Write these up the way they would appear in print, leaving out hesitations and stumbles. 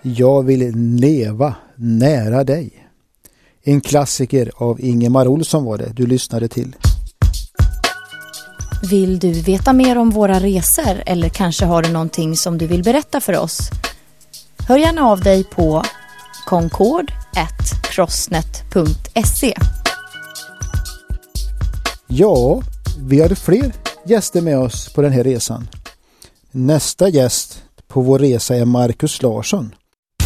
Jag vill leva nära dig. En klassiker av Ingemar Olsson var det du lyssnade till. Vill du veta mer om våra resor eller kanske har du någonting som du vill berätta för oss? Hör gärna av dig på concord@crossnet.se. Ja, vi har fler gäster med oss på den här resan. Nästa gäst på vår resa är Marcus Larsson.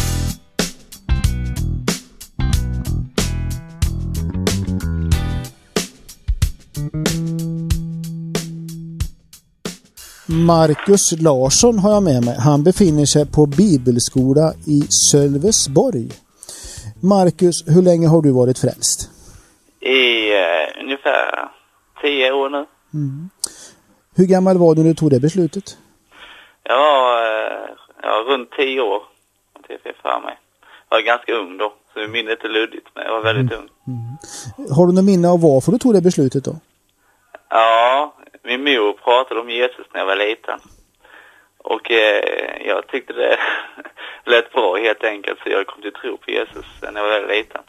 Marcus Larsson har jag med mig. Han befinner sig på bibelskola i Sölvesborg. Marcus, hur länge har du varit frälst? I ungefär 10 år nu. Mm. Hur gammal var du när du tog det beslutet? Jag var runt 10 år. Det är för mig. Jag var ganska ung då, så minnet är luddigt, men jag var väldigt ung. Mm. Har du någon minne av varför du tog det beslutet då? Ja, min mor pratade om Jesus när jag var liten. Och jag tyckte det lät bra helt enkelt, så jag kom till tro på Jesus när jag var väldigt liten.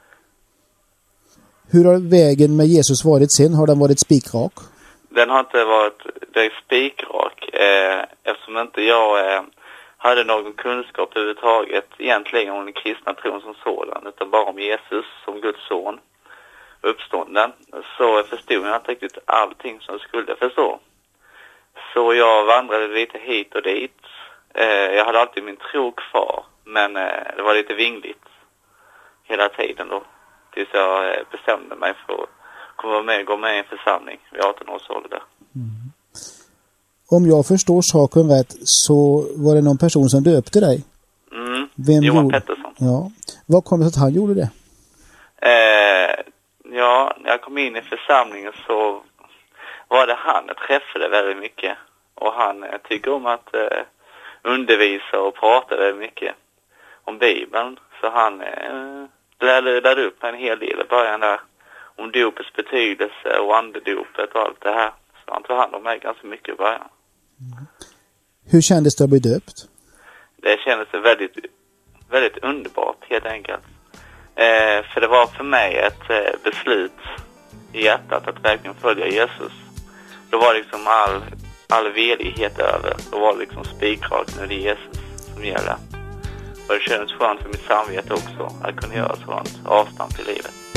Hur har vägen med Jesus varit sen? Har den varit spikrak? Den har inte varit spikrak eftersom inte jag hade någon kunskap överhuvudtaget egentligen om den kristna tron som sådan, utan bara om Jesus som Guds son uppstånden. Så förstod jag inte riktigt allting som jag skulle förstå. Så jag vandrade lite hit och dit. Jag hade alltid min tro kvar, men det var lite vingligt hela tiden då. Tills jag bestämde mig för att gå med i en församling vid 18 års ålder. Mm. Om jag förstår saken rätt så var det någon person som döpte dig. Mm. Vem Johan gjorde? Pettersson. Ja. Vad kom det att han gjorde det? Ja, när jag kom in i församlingen så var det han jag träffade väldigt mycket. Och han tycker om att undervisa och prata väldigt mycket om Bibeln. Så han lärde upp en hel del i början där om dopets betydelse och andedopet och allt det här. Så han tog hand om mig ganska mycket i början. Mm. Hur kändes det att bli döpt? Det kändes väldigt, väldigt underbart helt enkelt. För det var för mig ett beslut i hjärtat att verkligen följa Jesus. Då var liksom all velighet över. Då var det liksom spikrak, nu är det Jesus som gäller. Och det kändes skönt för mitt samvete också att kunna göra sådant avstamp i livet.